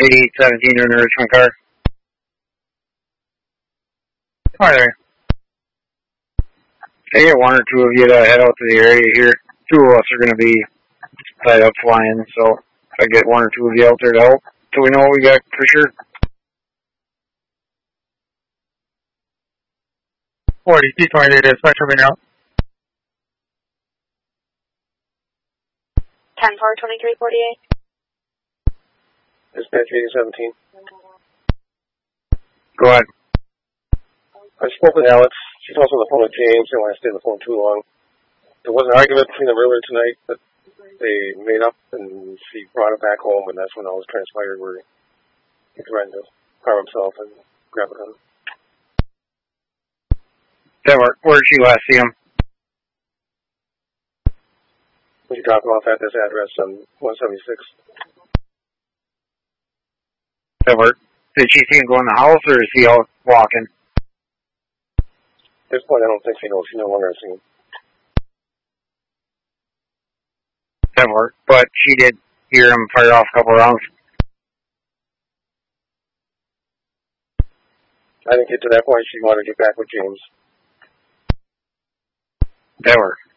8817 in the Richmond car. Hi there. I get one or two of you to head out to the area here. Two of us are going to be tied up flying, so I get one or two of you out there to help so we know what we got for sure. 40, T28 dispatch moving out. 10-4, 2348. Dispatch 8017. Go ahead. I spoke with Alex. She's also on the phone with James. Didn't want to stay on the phone too long. There was an argument between them earlier tonight, but they made up and she brought it back home, and that's when all this transpired where he threatened to harm himself and grab a gun. Where did she last see him? She dropped him off at this address on 176. Did she see him go in the house, or is he out walking? At this point, I don't think she knows. She no longer seen him. But she did hear him fire off a couple rounds. I didn't get to that point. She wanted to get back with James. That worked.